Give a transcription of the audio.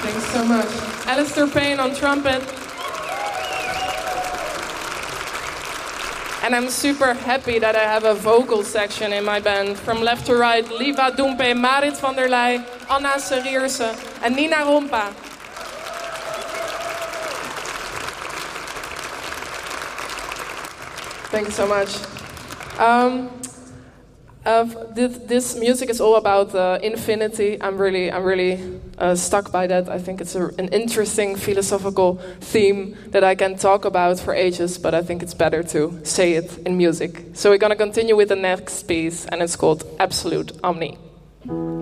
Thanks so much. Alistair Payne on trumpet. And I'm super happy that I have a vocal section in my band. From left to right, Liva Doempe, Marit van der Leij, Anna Serierse en Nina Rompa. Thank you so much. This music is all about infinity. I'm really stuck by that. I think it's an interesting philosophical theme that I can talk about for ages, but I think it's better to say it in music. So we're gonna continue with the next piece, and it's called Absolute Omni.